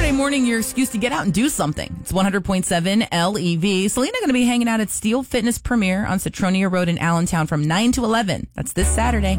Saturday morning, your excuse to get out and do something. It's 100.7 LEV. Selena going to be hanging out at Steel Fitness Premier on Citronia Road in Allentown from 9 to 11. That's this Saturday.